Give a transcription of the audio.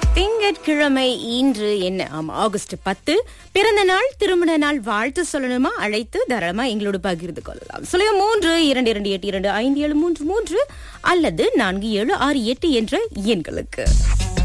திங்கட்கிழமை இன்று என்ன? ஆகஸ்ட் 10 பிறந்த நாள், திருமண நாள் வாழ்த்து சொல்லணுமா? அழைத்து தாராளமா எங்களோடு பகிர்ந்து கொள்ளலாம். 0322282573 அல்லது 4768 என்ற எண்களுக்கு.